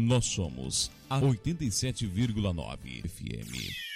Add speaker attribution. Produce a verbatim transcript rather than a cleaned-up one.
Speaker 1: Nós somos a oitenta e sete vírgula nove F M.